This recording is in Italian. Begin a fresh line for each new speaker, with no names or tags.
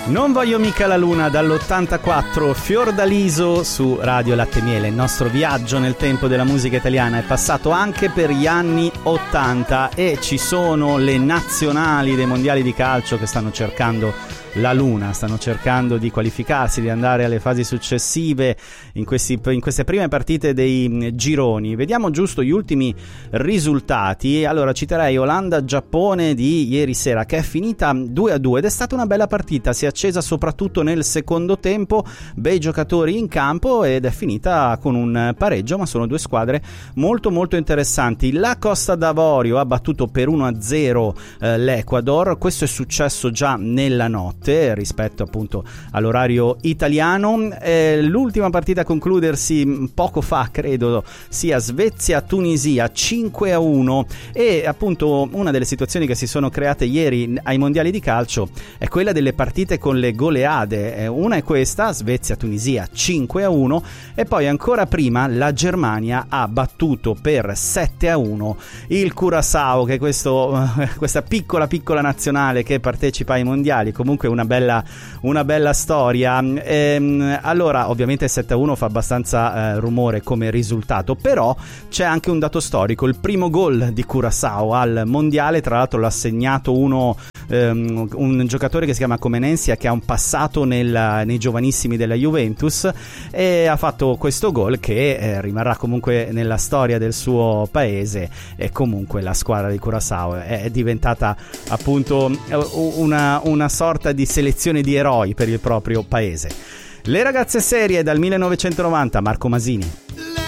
Non voglio mica la luna dall'84, Fiordaliso su Radio Latte Miele. Il nostro viaggio nel tempo della musica italiana è passato anche per gli anni 80 e ci sono le nazionali dei mondiali di calcio che stanno cercando la luna, stanno cercando di qualificarsi, di andare alle fasi successive in queste prime partite dei gironi. Vediamo giusto gli ultimi risultati. Allora citerei Olanda-Giappone di ieri sera, che è finita 2-2 ed è stata una bella partita, si è accesa soprattutto nel secondo tempo, bei giocatori in campo ed è finita con un pareggio, ma sono due squadre molto molto interessanti. La Costa d'Avorio ha battuto per 1-0 l'Ecuador, questo è successo già nella notte rispetto appunto all'orario italiano. L'ultima partita a concludersi poco fa credo sia Svezia-Tunisia 5-1 e appunto una delle situazioni che si sono create ieri ai mondiali di calcio è quella delle partite con le goleade. Una è questa, Svezia-Tunisia 5-1, e poi ancora prima la Germania ha battuto per 7-1 il Curaçao, che è questa piccola nazionale che partecipa ai mondiali. Comunque una bella storia. Allora ovviamente 7-1 fa abbastanza rumore come risultato, però c'è anche un dato storico: il primo gol di Curaçao al mondiale, tra l'altro l'ha segnato un giocatore che si chiama Comenensia, che ha un passato nei giovanissimi della Juventus, e ha fatto questo gol che rimarrà comunque nella storia del suo paese. E comunque la squadra di Curaçao è diventata appunto una sorta di selezione di eroi per il proprio paese. Le ragazze serie dal 1990, Marco Masini.